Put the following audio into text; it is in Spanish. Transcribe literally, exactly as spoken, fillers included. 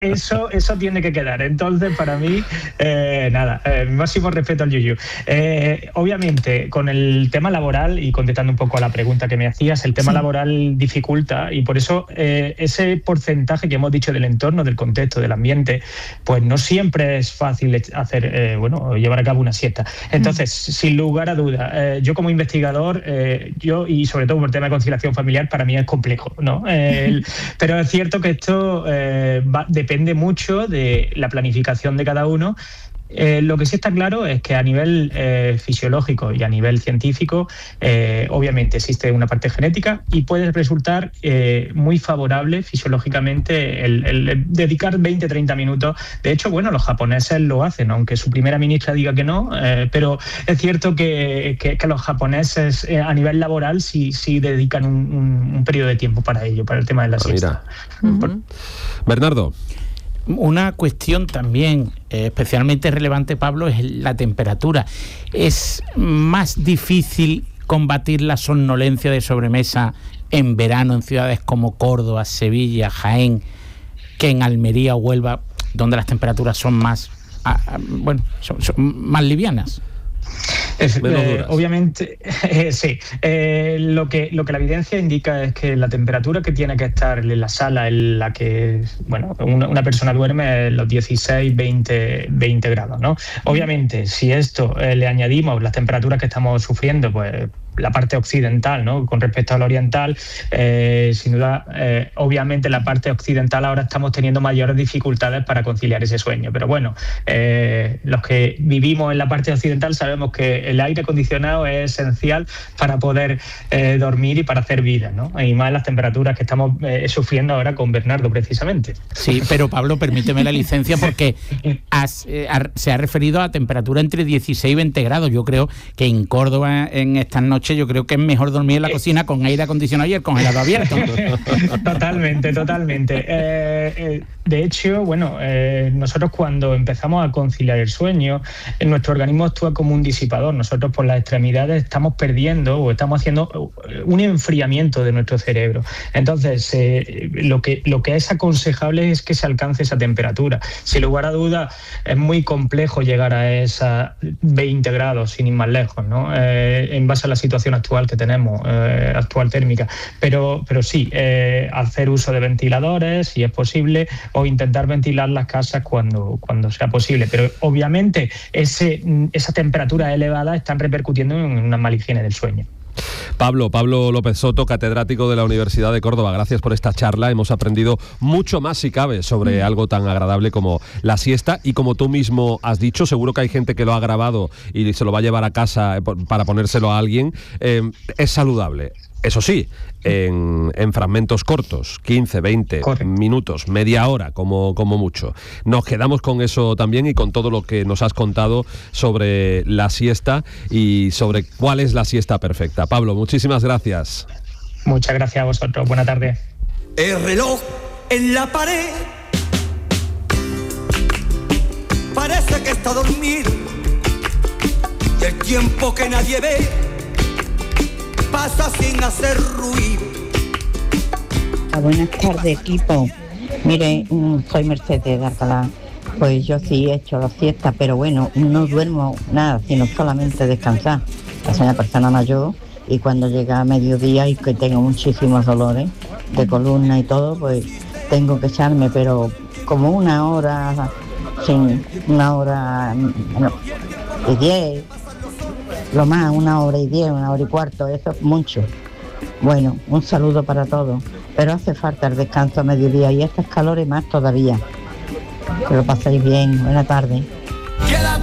Eso, eso tiene que quedar. Entonces, para mí, eh, nada, eh, máximo respeto al yuyu. Eh, obviamente, con el tema laboral, y contestando un poco a la pregunta que me hacías, el tema sí. laboral dificulta, y por eso eh, ese porcentaje que hemos dicho del entorno, del contexto, del ambiente, pues no siempre es fácil hacer, eh, bueno, llevar a cabo una siesta. Entonces, mm. sin lugar a dudas, eh, yo como investigador, eh, yo, y sobre todo por el tema de conciliación familiar, para mí es complejo, ¿no? Eh, el, pero es cierto que esto eh, va, depende Depende mucho de la planificación de cada uno. Eh, lo que sí está claro es que a nivel eh, fisiológico y a nivel científico, eh, obviamente existe una parte genética y puede resultar eh, muy favorable fisiológicamente el, el, el dedicar veinte a treinta minutos. De hecho, bueno, los japoneses lo hacen, aunque su primera ministra diga que no, eh, pero es cierto que, que, que los japoneses eh, a nivel laboral sí, sí dedican un, un, un periodo de tiempo para ello, para el tema de la siesta. Uh-huh. Por... Bernardo. Una cuestión también eh, especialmente relevante, Pablo, es la temperatura. ¿Es más difícil combatir la somnolencia de sobremesa en verano en ciudades como Córdoba, Sevilla, Jaén, que en Almería o Huelva, donde las temperaturas son más, ah, ah, bueno, son, son más livianas? Es, eh, obviamente, eh, sí. Eh, lo que lo que la evidencia indica es que la temperatura que tiene que estar en la sala en la que bueno una, una persona duerme es los dieciséis, veinte, veinte grados, ¿no? Obviamente, si esto eh, le añadimos las temperaturas que estamos sufriendo, pues la parte occidental, ¿no? Con respecto a la oriental, eh, sin duda, eh, obviamente la parte occidental ahora estamos teniendo mayores dificultades para conciliar ese sueño. Pero bueno, eh, los que vivimos en la parte occidental sabemos que el aire acondicionado es esencial para poder eh, dormir y para hacer vida, ¿no? Y más las temperaturas que estamos eh, sufriendo ahora con Bernardo, precisamente. Sí, pero Pablo, permíteme la licencia porque has, eh, ha, se ha referido a temperatura entre dieciséis y veinte grados. Yo creo que en Córdoba en estas noches yo creo que es mejor dormir en la cocina con aire acondicionado y el congelador abierto. Totalmente, totalmente. Eh, eh, de hecho, bueno, eh, nosotros cuando empezamos a conciliar el sueño, eh, nuestro organismo actúa como un disipador. Nosotros por las extremidades estamos perdiendo o estamos haciendo un enfriamiento de nuestro cerebro. Entonces, eh, lo que, lo que es aconsejable es que se alcance esa temperatura. Sin lugar a duda, es muy complejo llegar a esa veinte grados, sin ir más lejos, ¿no? Eh, en base a la situación actual que tenemos, eh, actual térmica, pero, pero sí, eh, hacer uso de ventiladores si es posible o intentar ventilar las casas cuando, cuando sea posible, pero obviamente ese, esa temperatura elevada están repercutiendo en una mala higiene del sueño. Pablo, Pablo López Soto, catedrático de la Universidad de Córdoba, gracias por esta charla. Hemos aprendido mucho más, si cabe, sobre algo tan agradable como la siesta, y como tú mismo has dicho, seguro que hay gente que lo ha grabado y se lo va a llevar a casa para ponérselo a alguien. Eh, es saludable. Eso sí, en, en fragmentos cortos, quince, veinte Correcto. Minutos, media hora como, como mucho. Nos quedamos con eso también y con todo lo que nos has contado sobre la siesta y sobre cuál es la siesta perfecta. Pablo, muchísimas gracias. Muchas gracias a vosotros. Buena tarde. El reloj en la pared parece que está dormido y el tiempo que nadie ve pasa sin hacer ruido. Buenas tardes, equipo. Mire, soy Mercedes de Alcalá. Pues yo sí he hecho la siesta, pero bueno, no duermo nada, sino solamente descansar. Soy una persona mayor y cuando llega a mediodía y que tengo muchísimos dolores de columna y todo, pues tengo que echarme, pero como una hora, sin una hora no, y diez. Lo más, una hora y diez, una hora y cuarto, eso es mucho. Bueno, un saludo para todos, pero hace falta el descanso a mediodía y estas calores más todavía. Que lo paséis bien, buena tarde.